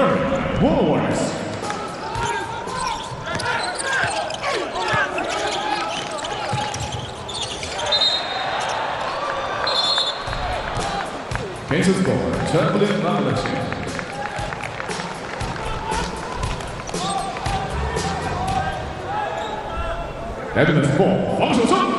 Turn Warriors. Kansas score, Chamberlain Revolution. Edmonds 4， 防守胜。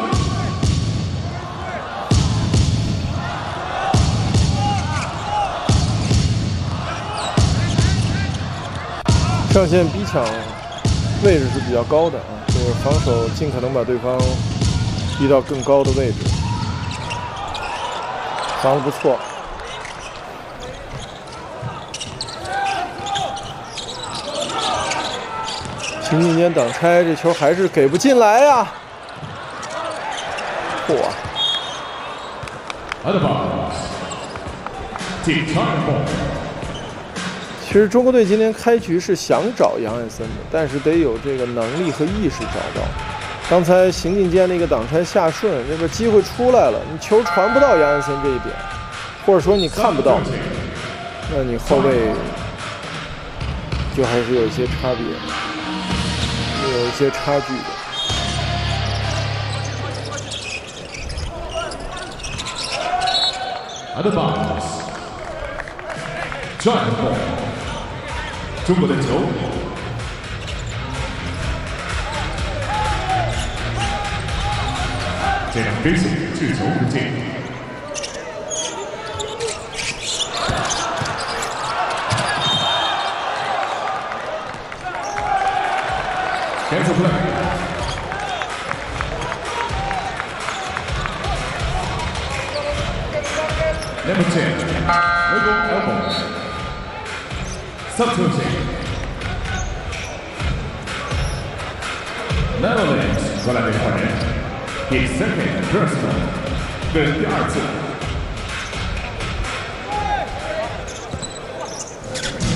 上线逼抢位置是比较高的啊，就是防守尽可能把对方逼到更高的位置，防得不错。情境间挡拆，这球还是给不进来呀！嚯！ 其实中国队今天开局是想找杨艾森的，但是得有这个能力和意识找到。刚才行进间那个挡拆下顺，这个机会出来了，你球传不到杨艾森这一点，或者说你看不到，那你后卫就还是有一些差别，有一些差距的。 Other box. Giant ball. 中国的球。这场比赛制球不进。Cancel play. Number 10, Wiggle elbows. Substitution. Netherlands 过来的换人，第3个 Personal， 这是第2次。